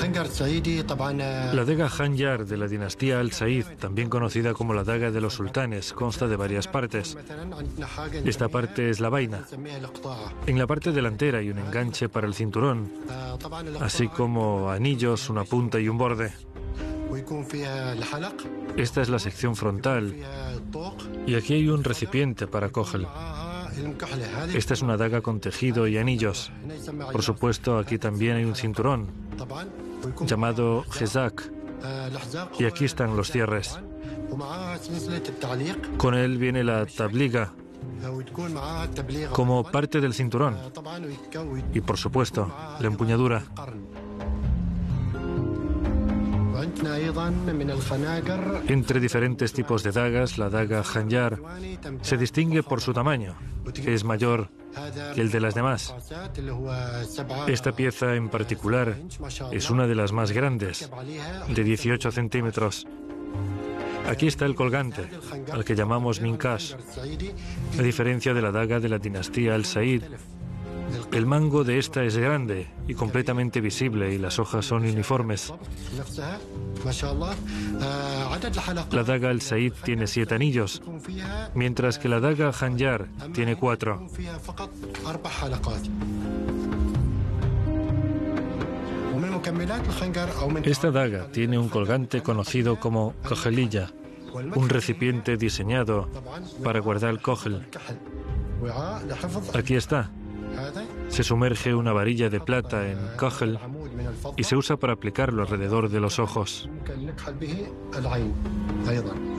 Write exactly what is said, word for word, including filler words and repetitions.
La daga Khanjar de la dinastía Al-Said, también conocida como la daga de los sultanes, consta de varias partes. Esta parte es la vaina. En la parte delantera hay un enganche para el cinturón, así como anillos, una punta y un borde. Esta es la sección frontal y aquí hay un recipiente para kojel. Esta es una daga con tejido y anillos. Por supuesto, aquí también hay un cinturón llamado Hezak y aquí están los cierres. Con él viene la tabliga como parte del cinturón y, por supuesto, la empuñadura. Entre diferentes tipos de dagas, la daga Khanjar se distingue por su tamaño, que es mayor que el de las demás. Esta pieza en particular es una de las más grandes, de dieciocho centímetros. Aquí está el colgante, al que llamamos minkash. A diferencia de la daga de la dinastía Al-Said, el mango de esta es grande y completamente visible y las hojas son uniformes. La daga Al-Said tiene siete anillos, mientras que la daga Khanjar tiene cuatro. Esta daga tiene un colgante conocido como kojelilla, un recipiente diseñado para guardar el kojel. Aquí está. Se sumerge una varilla de plata en kojel y se usa para aplicarlo alrededor de los ojos.